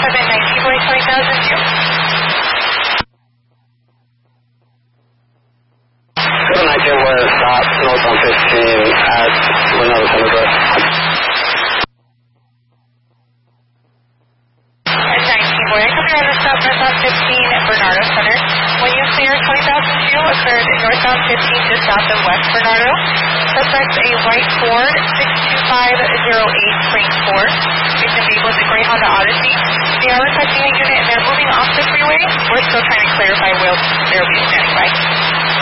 719 Boy 20,000 view. 719 was stop north on 15 at Bernardo Center. And 19 Boy, come here on stop north on 15 at Bernardo Center. When you clear 20,000 view occurred northbound 15 just south of West Bernardo. Suspects a white Ford 62508 Plain Ford. Recent vehicle is a gray Honda Odyssey. They are requesting a unit and they're moving off the freeway. We're still trying to clarify where they'll be standing by.